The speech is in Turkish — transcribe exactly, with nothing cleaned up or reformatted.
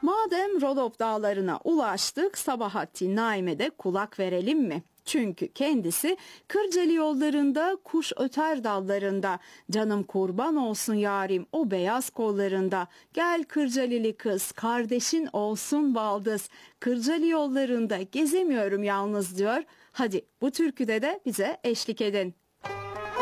Madem Rodop dağlarına ulaştık, Sabahattin Naim'e de kulak verelim mi? Çünkü kendisi Kırcalı yollarında, kuş öter dallarında. Canım kurban olsun yarim o beyaz kollarında. Gel Kırcalili kız, kardeşin olsun baldız. Kırcalı yollarında gezemiyorum yalnız diyor. Hadi bu türküde de bize eşlik edin.